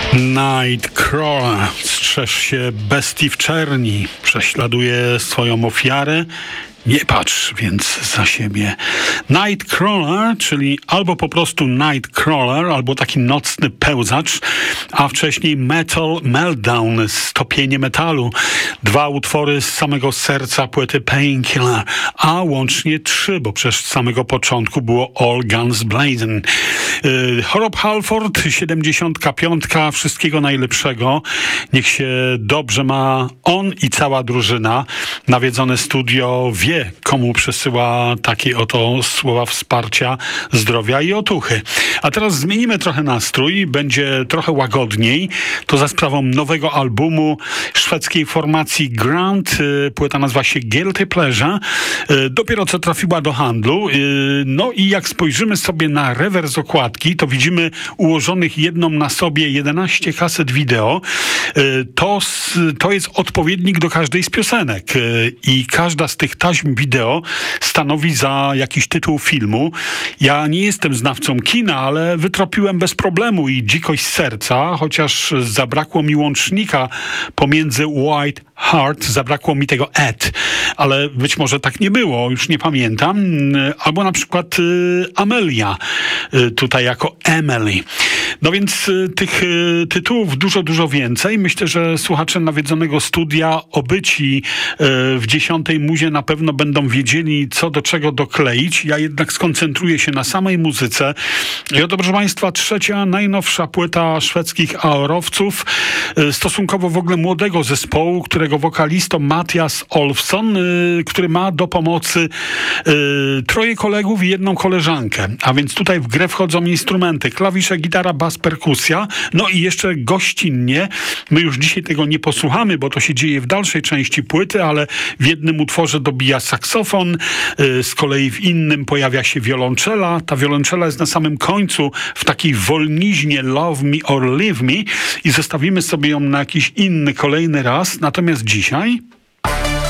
Nightcrawler, strzeż się bestii w czerni, prześladuje swoją ofiarę. Nie patrz więc za siebie. Nightcrawler, czyli albo po prostu Nightcrawler, albo taki nocny pełzacz, a wcześniej Metal Meltdown, stopienie metalu. 2 utwory z samego serca płyty Painkiller, a łącznie 3, bo przecież z samego początku było All Guns Blazing. Rob Halford, 75. Wszystkiego najlepszego. Niech się dobrze ma on i cała drużyna. Nawiedzone studio wie, komu przesyła takie oto słowa wsparcia, zdrowia i otuchy. A teraz zmienimy trochę nastrój, będzie trochę łagodniej. To za sprawą nowego albumu szwedzkiej formacji Grant. Płyta nazywa się Guilty Pleasure. Dopiero co trafiła do handlu. No i jak spojrzymy sobie na rewers okładki, to widzimy ułożonych jedną na sobie 11 kaset wideo. To jest odpowiednik do każdej z piosenek. I każda z tych taśm wideo stanowi za jakiś tytuł filmu. Ja nie jestem znawcą kina, ale wytropiłem bez problemu i dzikość serca, chociaż zabrakło mi łącznika pomiędzy White Heart, zabrakło mi tego Ed, ale być może tak nie było, już nie pamiętam. Albo na przykład Amelia, tutaj jako Emily. No więc tych tytułów dużo więcej. Myślę, że słuchacze nawiedzonego studia obyci w 10. muzie na pewno będą wiedzieli, co do czego dokleić. Ja jednak skoncentruję się na samej muzyce. I oto, proszę Państwa, 3. najnowsza płyta szwedzkich aorowców, stosunkowo w ogóle młodego zespołu, którego wokalistą Mattias Olfsson, który ma do pomocy 3 kolegów i 1 koleżankę. A więc tutaj w grę wchodzą instrumenty, klawisze, gitara, bas, perkusja. No i jeszcze gościnnie, my już dzisiaj tego nie posłuchamy, bo to się dzieje w dalszej części płyty, ale w jednym utworze dobija saksofon, z kolei w innym pojawia się wiolonczela. Ta wiolonczela jest na samym końcu w takiej wolniźnie Love Me or Leave Me i zostawimy sobie ją na jakiś inny, kolejny raz. Natomiast dzisiaj